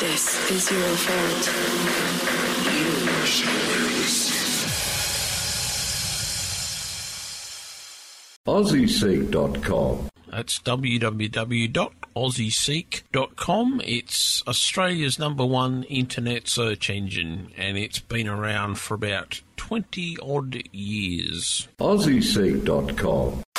This is your fault. You shall wear this. AussieSeek.com. That's www.aussieseek.com. It's Australia's #1 internet search engine, and it's been around for about 20-odd years. AussieSeek.com.